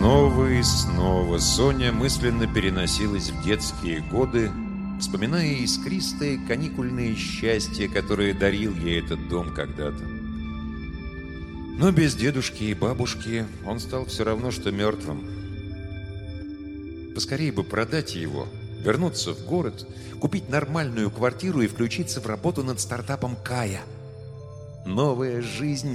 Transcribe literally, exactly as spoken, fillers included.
Снова и снова Соня мысленно переносилась в детские годы, вспоминая искристое каникульное счастье, которое дарил ей этот дом когда-то. Но без дедушки и бабушки он стал все равно, что мертвым. Поскорее бы продать его, вернуться в город, купить нормальную квартиру и включиться в работу над стартапом Кая. Новая жизнь